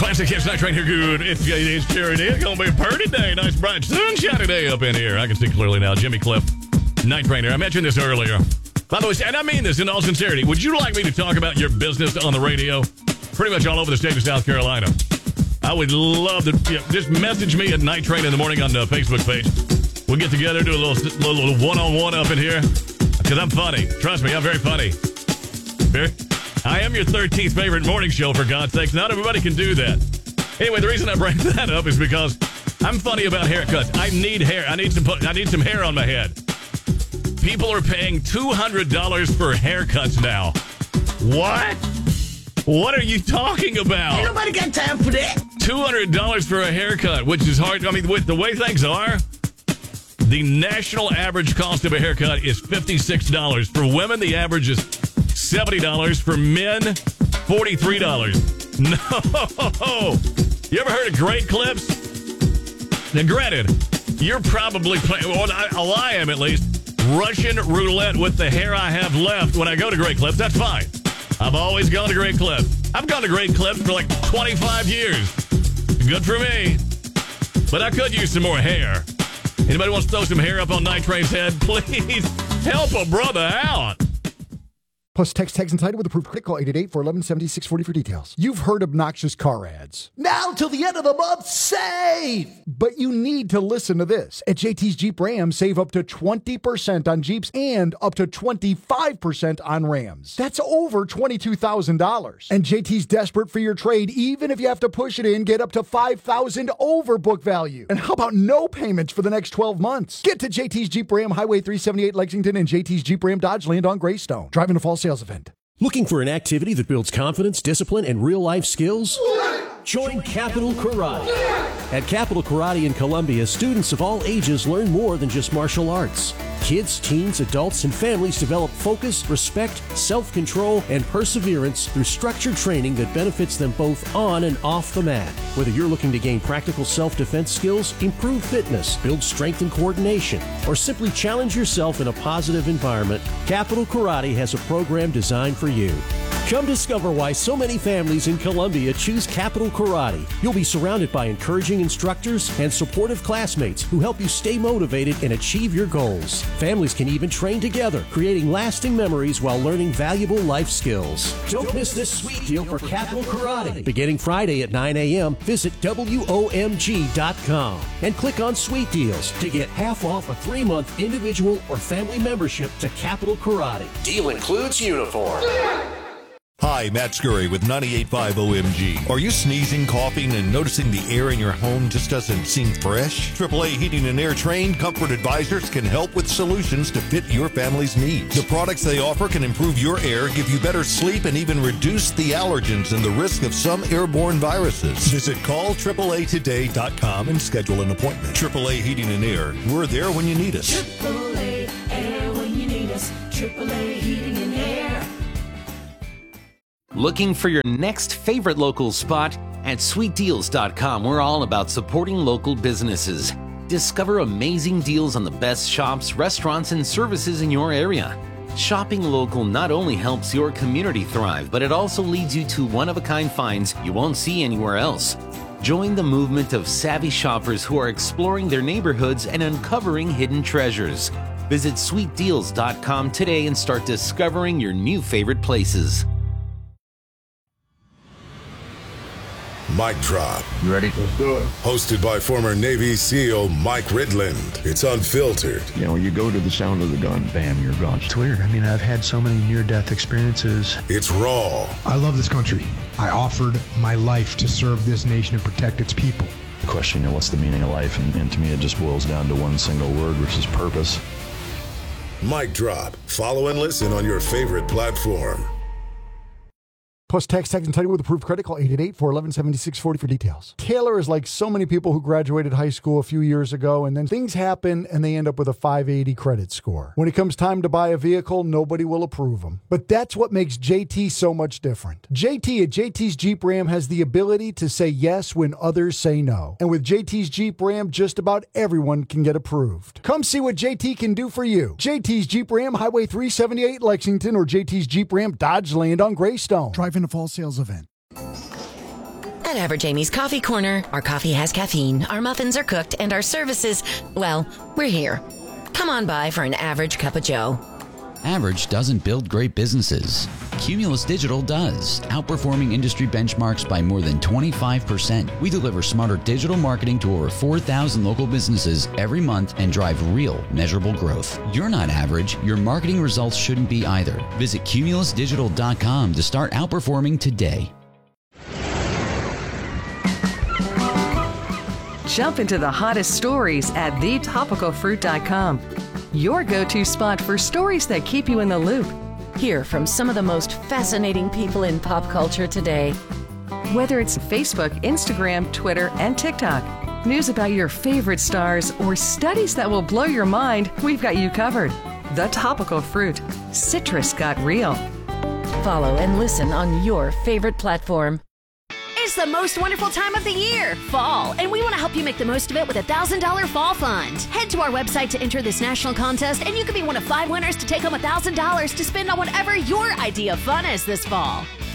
Classic Hits Night Train here. Good. It's Jerry Day. It's going to be a pretty day. Nice, bright, sunshiny day up in here. I can see clearly now. Jimmy Cliff, Night Train here. I mentioned this earlier. By the way, and I mean this in all sincerity, would you like me to talk about your business on the radio? Pretty much all over the state of South Carolina. I would love to. Just message me at Night Train in the morning on the Facebook page. We'll get together, do a little one-on-one up in here. Because I'm funny. Trust me, I'm very funny. I am your 13th favorite morning show, for God's sakes. Not everybody can do that. Anyway, the reason I bring that up is because I'm funny about haircuts. I need hair. I need some hair on my head. People are paying $200 for haircuts now. What? What are you talking about? Ain't nobody got time for that. $200 for a haircut, which is hard. I mean, with the way things are, the national average cost of a haircut is $56. For women, the average is $70. For men, $43. No! You ever heard of Great Clips? Now, granted, you're probably playing, well, I am at least, Russian roulette with the hair I have left when I go to Great Clips. That's fine. I've always gone to Great Clips. I've gone to Great Clips for like 25 years. Good for me. But I could use some more hair. Anybody wants to throw some hair up on Night Train's head? Please help a brother out. Plus, text tags and title with approved credit. Call 888-411-7640 for details. You've heard obnoxious car ads. Now till the end of the month, save! But you need to listen to this. At JT's Jeep Ram, save up to 20% on Jeeps and up to 25% on Rams. That's over $22,000. And JT's desperate for your trade, even if you have to push it in, get up to $5,000 over book value. And how about no payments for the next 12 months? Get to JT's Jeep Ram, Highway 378 Lexington, and JT's Jeep Ram Dodge Land on Greystone. Driving to Fall Sales Event. Looking for an activity that builds confidence, discipline, and real-life skills? Join Capital Karate. At Capital Karate in Columbia, students of all ages learn more than just martial arts. Kids, teens, adults, and families develop focus, respect, self-control, and perseverance through structured training that benefits them both on and off the mat. Whether you're looking to gain practical self-defense skills, improve fitness, build strength and coordination, or simply challenge yourself in a positive environment, Capital Karate has a program designed for you. Come discover why so many families in Columbia choose Capital Karate. You'll be surrounded by encouraging instructors and supportive classmates who help you stay motivated and achieve your goals. Families can even train together, creating lasting memories while learning valuable life skills. Don't miss this sweet deal for Capital Karate. Beginning Friday at 9 a.m., visit WOMG.com and click on Sweet Deals to get half off a 3-month individual or family membership to Capital Karate. Deal includes uniform. Hi, Matt Scurry with 98.5 OMG. Are you sneezing, coughing, and noticing the air in your home just doesn't seem fresh? AAA Heating and Air trained Comfort Advisors can help with solutions to fit your family's needs. The products they offer can improve your air, give you better sleep, and even reduce the allergens and the risk of some airborne viruses. Visit call AAAtoday.com and schedule an appointment. AAA Heating and Air. We're there when you need us. AAA Air when you need us. AAA Heating and Air. Looking for your next favorite local spot? At sweetdeals.com, we're all about supporting local businesses. Discover amazing deals on the best shops, restaurants, and services in your area. Shopping local not only helps your community thrive, but it also leads you to one-of-a-kind finds you won't see anywhere else. Join the movement of savvy shoppers who are exploring their neighborhoods and uncovering hidden treasures. Visit sweetdeals.com today and start discovering your new favorite places. Mic Drop. You ready? Let's do it. Hosted by former Navy SEAL Mike Ridland. It's unfiltered. You know, you go to the sound of the gun, bam, you're gone. It's weird. I mean, I've had so many near-death experiences. It's raw. I love this country. I offered my life to serve this nation and protect its people. The question, you know, what's the meaning of life? And to me, it just boils down to one single word, which is purpose. Mic Drop. Follow and listen on your favorite platform. Plus, text and title with approved credit. Call 888-411-7640 for details. Taylor is like so many people who graduated high school a few years ago, and then things happen and they end up with a 580 credit score. When it comes time to buy a vehicle, nobody will approve them. But that's what makes JT so much different. JT at JT's Jeep Ram has the ability to say yes when others say no. And with JT's Jeep Ram, just about everyone can get approved. Come see what JT can do for you. JT's Jeep Ram, Highway 378 Lexington, or JT's Jeep Ram Dodge Land on Greystone. Drive in a fall sales event. At Average Amy's Coffee Corner, our coffee has caffeine, our muffins are cooked, and our services, well, we're here. Come on by for an average cup of joe. Average doesn't build great businesses. Cumulus Digital does, outperforming industry benchmarks by more than 25%. We deliver smarter digital marketing to over 4,000 local businesses every month and drive real, measurable growth. You're not average. Your marketing results shouldn't be either. Visit cumulusdigital.com to start outperforming today. Jump into the hottest stories at thetopicalfruit.com. Your go-to spot for stories that keep you in the loop. Hear from some of the most fascinating people in pop culture today. Whether it's Facebook, Instagram, Twitter, and TikTok, news about your favorite stars, or studies that will blow your mind, we've got you covered. The Topical Fruit. Citrus got real. Follow and listen on your favorite platform. It's the most wonderful time of the year, fall, and we want to help you make the most of it with a $1,000 fall fund. Head to our website to enter this national contest, and you could be one of 5 winners to take home $1,000 to spend on whatever your idea of fun is this fall.